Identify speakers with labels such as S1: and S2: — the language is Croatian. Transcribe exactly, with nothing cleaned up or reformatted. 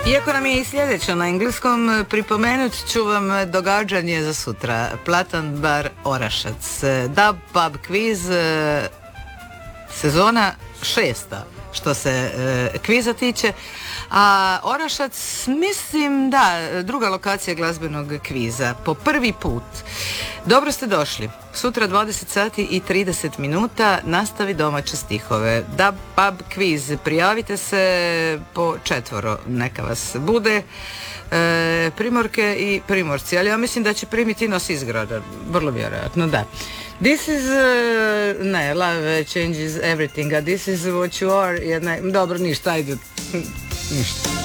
S1: Iako nam je i sljedeće na engleskom, pripomenut ću vam događanje za sutra. Platan bar Orašac. Dub pub quiz, sezona šesta što se e, kviza tiče, a Orašac, mislim da, druga lokacija glazbenog kviza, po prvi put. Dobro ste došli. Sutra dvadeset sati i trideset minuta, nastavi domaće stihove. Dub pub quiz, prijavite se po četvoro, neka vas bude. E, primorke i primorci, ali ja mislim da će primiti nos izgrada, vrlo vjerojatno, da. This is, uh, ne, love changes everything, a this is what you are, jedna, dobro, ništa, ajde, ništa.